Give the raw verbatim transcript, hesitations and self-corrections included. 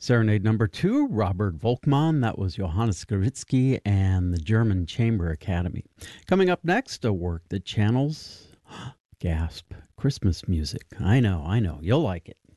Serenade number two, Robert Volkmann. That was Johannes Skritsky and the German Chamber Academy. Coming up next, a work that channels, gasp, Christmas music. I know, I know, you'll like it.